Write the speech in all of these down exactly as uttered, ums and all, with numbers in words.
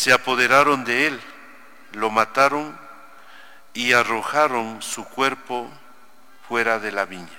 Se apoderaron de él, lo mataron y arrojaron su cuerpo fuera de la viña.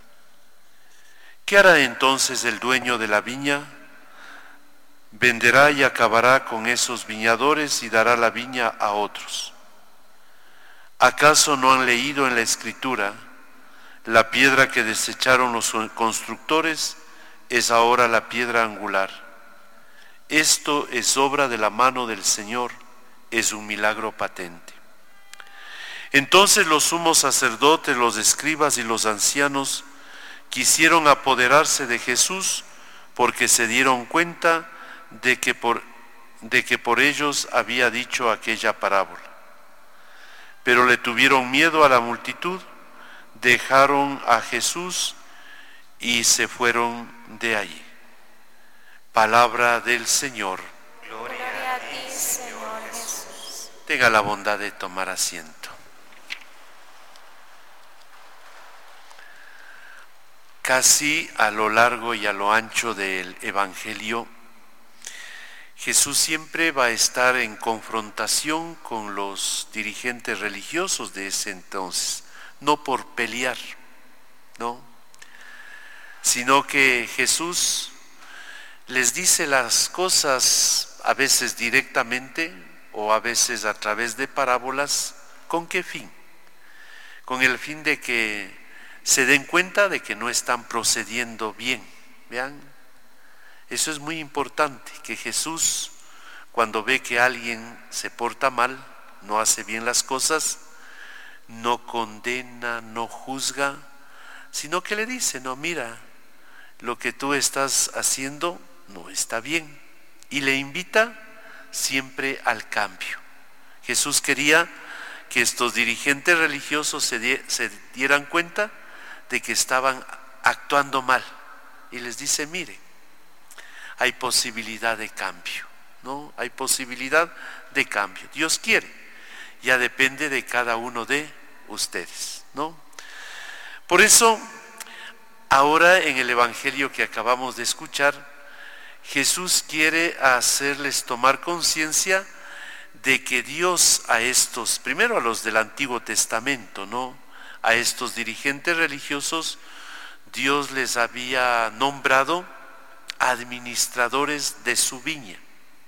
¿Qué hará entonces el dueño de la viña? Venderá y acabará con esos viñadores y dará la viña a otros. ¿Acaso no han leído en la Escritura: la piedra que desecharon los constructores es ahora la piedra angular? Esto es obra de la mano del Señor, es un milagro patente. Entonces los sumos sacerdotes, los escribas y los ancianos quisieron apoderarse de Jesús, porque se dieron cuenta de que por, de que por ellos había dicho aquella parábola. Pero le tuvieron miedo a la multitud, dejaron a Jesús y se fueron de allí. Palabra del Señor. Gloria a ti, Señor Jesús. Tenga la bondad de tomar asiento. Casi a lo largo y a lo ancho del Evangelio, Jesús siempre va a estar en confrontación con los dirigentes religiosos de ese entonces, no por pelear, no, sino que Jesús les dice las cosas a veces directamente o a veces a través de parábolas. ¿Con qué fin? Con el fin de que se den cuenta de que no están procediendo bien. Vean, eso es muy importante, que Jesús, cuando ve que alguien se porta mal, no hace bien las cosas, no condena, no juzga, sino que le dice: no, mira, lo que tú estás haciendo no está bien, y le invita siempre al cambio. Jesús quería que estos dirigentes religiosos se, die, se dieran cuenta de que estaban actuando mal, y les dice: mire, hay posibilidad de cambio, ¿no? Hay posibilidad de cambio. Dios quiere, ya depende de cada uno de ustedes, ¿no? Por eso, ahora en el Evangelio que acabamos de escuchar, Jesús quiere hacerles tomar conciencia de que Dios a estos, primero a los del Antiguo Testamento, ¿no?, a estos dirigentes religiosos, Dios les había nombrado administradores de su viña.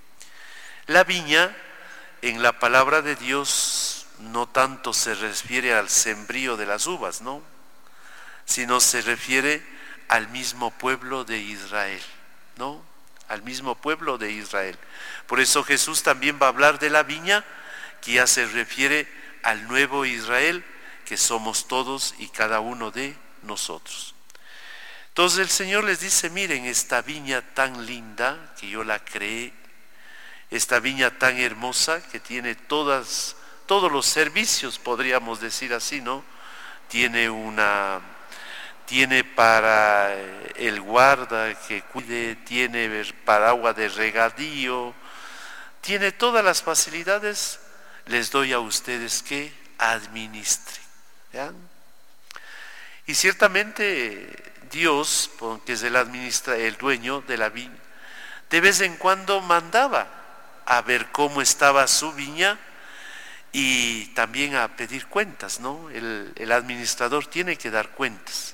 La viña, en la palabra de Dios, no tanto se refiere al sembrío de las uvas, ¿no?, sino se refiere al mismo pueblo de Israel, ¿no?, al mismo pueblo de Israel. Por eso Jesús también va a hablar de la viña, que ya se refiere al nuevo Israel, que somos todos y cada uno de nosotros. Entonces el Señor les dice: miren esta viña tan linda que yo la creé, esta viña tan hermosa que tiene todas, todos los servicios, podríamos decir así, ¿no? Tiene una... tiene para el guarda que cuide, tiene para agua de regadío, tiene todas las facilidades. Les doy a ustedes que administren. ¿Vean? Y ciertamente Dios, porque es el administra, el dueño de la viña, de vez en cuando mandaba a ver cómo estaba su viña y también a pedir cuentas, ¿no? El, el administrador tiene que dar cuentas.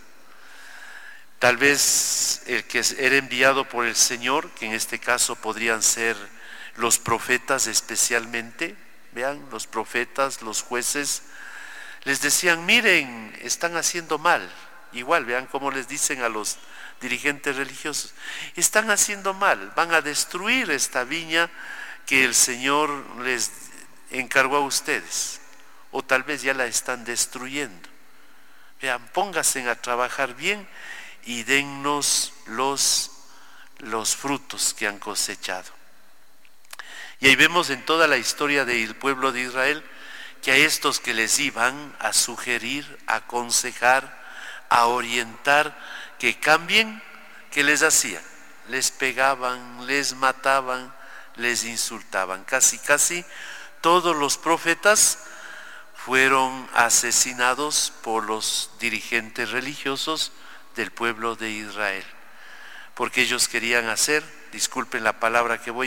Tal vez el que era enviado por el Señor, que en este caso podrían ser los profetas especialmente, vean, los profetas, los jueces, les decían: miren, están haciendo mal. Igual, vean cómo les dicen a los dirigentes religiosos: están haciendo mal, van a destruir esta viña que el Señor les encargó a ustedes, o tal vez ya la están destruyendo. Vean, pónganse a trabajar bien y dennos los, los frutos que han cosechado. Y ahí vemos en toda la historia del pueblo de Israel que a estos que les iban a sugerir, a aconsejar, a orientar que cambien, ¿qué les hacían? Les pegaban, les mataban, les insultaban. Casi, casi todos los profetas fueron asesinados por los dirigentes religiosos del pueblo de Israel, porque ellos querían hacer, disculpen la palabra que voy